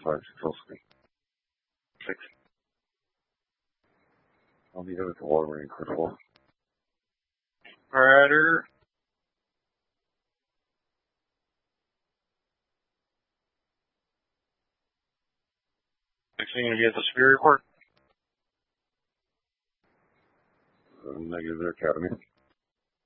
5 successfully. 6. I'll be here at the water marine for 4. Predator. 16 going to be at the Superior Court. Negative there, Academy.